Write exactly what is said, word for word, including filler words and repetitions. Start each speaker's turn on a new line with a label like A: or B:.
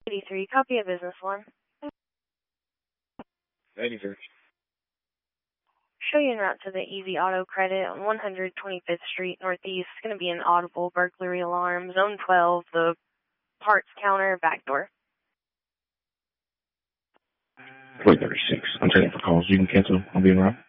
A: eighty-three, copy a business alarm.
B: eighty-three.
A: Show you en route to the Easy Auto Credit on one hundred twenty-fifth Street Northeast. It's going to be an audible burglary alarm. Zone twelve, the parts counter, back door.
B: four thirty-six. I'm checking for calls. You can cancel. I'll be en route.